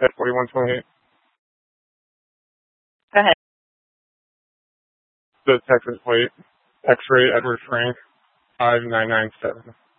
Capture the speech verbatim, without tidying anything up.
at forty-one twenty-eight. Go ahead. The Texas plate, X-ray Edward Frank, five nine nine seven.